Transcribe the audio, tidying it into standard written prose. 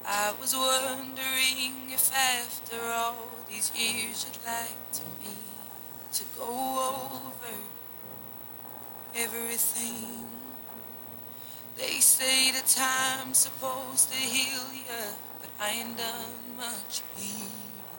I was wondering if after all these years you'd like me to go over everything. They say the time's supposed to heal ya, but I ain't done much healing.